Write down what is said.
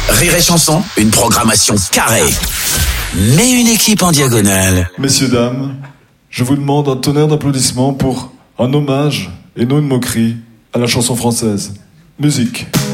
Rire et Chanson, une programmation carrée, mais une équipe en diagonale. Messieurs, dames, je vous demande un tonnerre d'applaudissements pour un hommage et non une moquerie à la chanson française. Musique.